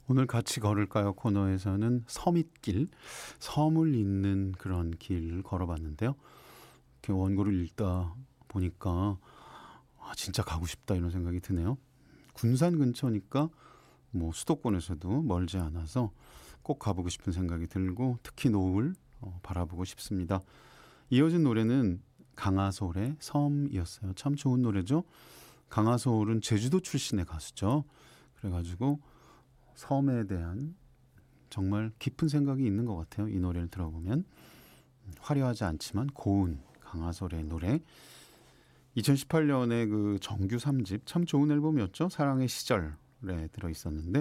오늘 같이 걸을까요 코너에서는 서밋길, 섬을 잇는 그런 길을 걸어봤는데요. 이렇게 원고를 읽다 보니까 진짜 가고 싶다 이런 생각이 드네요. 군산 근처니까 뭐 수도권에서도 멀지 않아서 꼭 가보고 싶은 생각이 들고 특히 노을 바라보고 싶습니다. 이어진 노래는 강하솔의 섬이었어요. 참 좋은 노래죠. 강하솔은 제주도 출신의 가수죠. 그래가지고 섬에 대한 정말 깊은 생각이 있는 것 같아요. 이 노래를 들어보면 화려하지 않지만 고운 강하솔의 노래. 2018년에 그 정규 3집 참 좋은 앨범이었죠. 사랑의 시절에 들어있었는데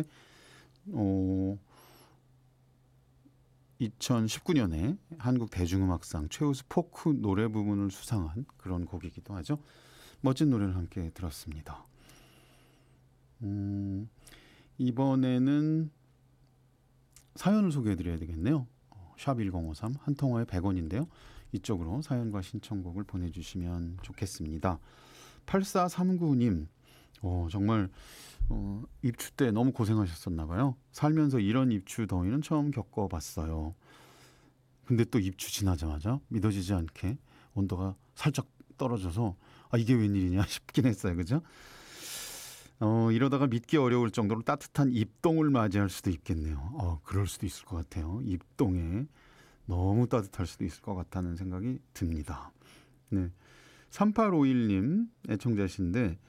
2019년에 한국 대중음악상 최우수 포크 노래 부문을 수상한 그런 곡이기도 하죠. 멋진 노래를 함께 들었습니다. 이번에는 사연을 소개해드려야 되겠네요. 샵 1053 한 통화에 100원인데요. 이쪽으로 사연과 신청곡을 보내주시면 좋겠습니다. 8439님 정말 입추 때 너무 고생하셨었나 봐요. 살면서 이런 입추 더위는 처음 겪어봤어요. 근데 또 입추 지나자마자 믿어지지 않게 온도가 살짝 떨어져서 이게 웬일이냐 싶긴 했어요. 그죠? 이러다가 믿기 어려울 정도로 따뜻한 입동을 맞이할 수도 있겠네요. 그럴 수도 있을 것 같아요. 입동에 너무 따뜻할 수도 있을 것 같다는 생각이 듭니다. 네. 3851님 애청자신데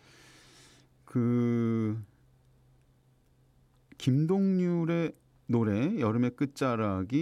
김동률의 노래 여름의 끝자락이